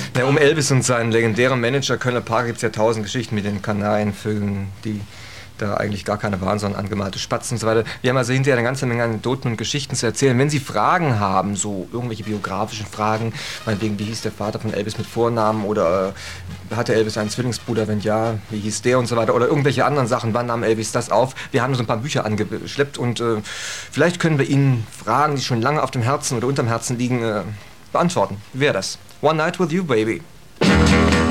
Ja, um Elvis und seinen legendären Manager Colonel Parker gibt es ja 1000 Geschichten mit den Kanarienvögeln, die da eigentlich gar keine waren, sondern angemalte Spatzen und so weiter. Wir haben also hinterher eine ganze Menge Anekdoten und Geschichten zu erzählen. Wenn Sie Fragen haben, so irgendwelche biografischen Fragen, meinetwegen, wie hieß der Vater von Elvis mit Vornamen oder hatte Elvis einen Zwillingsbruder, wenn ja, wie hieß der und so weiter oder irgendwelche anderen Sachen, wann nahm Elvis das auf? Wir haben so ein paar Bücher angeschleppt und vielleicht können wir Ihnen Fragen, die schon lange auf dem Herzen oder unterm Herzen liegen, beantworten. Wie wäre das? One Night with You, Baby.